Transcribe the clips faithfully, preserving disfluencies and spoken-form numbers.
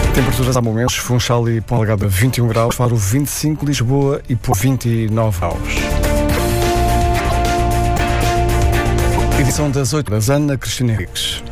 Temperaturas há momentos, Funchal e Ponta vinte e um graus, Faro vinte e cinco, Lisboa e por vinte e nove graus. Edição das oito das Ana Cristina Henriques.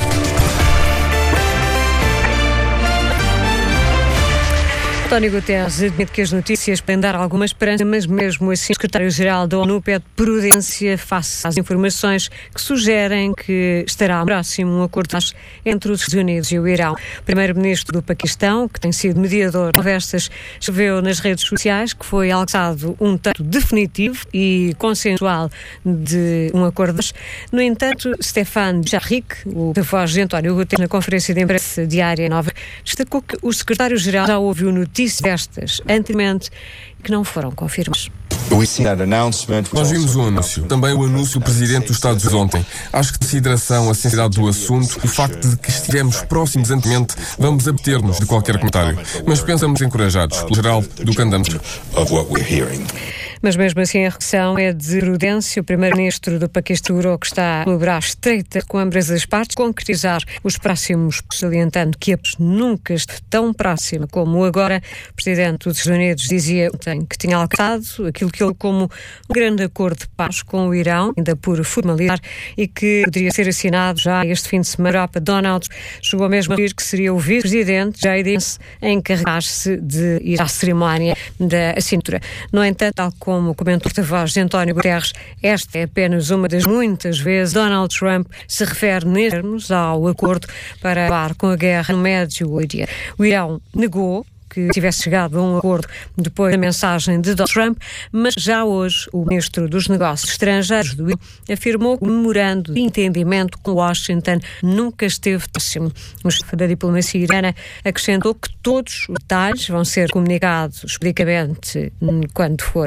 António Guterres admite que as notícias podem dar alguma esperança, mas mesmo assim o secretário-geral da ONU pede prudência face às informações que sugerem que estará próximo um acordo entre os Estados Unidos e o Irão. O primeiro-ministro do Paquistão, que tem sido mediador de conversas, escreveu nas redes sociais que foi alcançado um texto definitivo e consensual de um acordo. No entanto, Stéphane Dujarric, o porta-voz de António Guterres, na conferência de imprensa diária nova, destacou que o secretário-geral já ouviu notícias destas anteriormente que não foram confirmadas. Nós vimos o anúncio, também o anúncio do Presidente dos Estados Unidos ontem. Acho que, consideração a sensibilidade do assunto e o facto de que estivemos próximos anteriormente, vamos abster-nos de qualquer comentário. Mas pensamos encorajados, pelo geral, do que andamos. Mas mesmo assim a reação é de prudência. O primeiro-ministro do Paquistão assegurou que está a colaborar estreita com ambas as partes, concretizar os próximos, salientando que a nunca esteve tão próxima como agora. O Presidente dos Estados Unidos dizia ontem que tinha alcançado aquilo que ele como um grande acordo de paz com o Irão, ainda por formalizar, e que poderia ser assinado já este fim de semana. Para Donald chegou mesmo a dizer que seria o vice-presidente já disse a encarregar-se de ir à cerimónia da assinatura. No entanto, tal como comentou o porta-voz de António Guterres, esta é apenas uma das muitas vezes Donald Trump se refere nestes termos ao acordo para acabar com a guerra no Médio Oriente. O Irão negou que tivesse chegado a um acordo depois da mensagem de Donald Trump, mas já hoje o ministro dos Negócios Estrangeiros do Irão afirmou que o memorando de entendimento com Washington nunca esteve próximo. O chefe da diplomacia irana acrescentou que todos os detalhes vão ser comunicados publicamente quando for